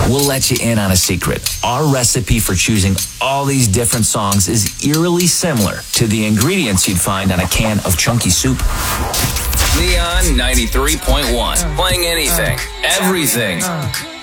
We'll let you in on a secret. Our recipe for choosing all these different songs is eerily similar to the ingredients you'd find on a can of chunky soup. Leon 93.1. Playing anything, everything.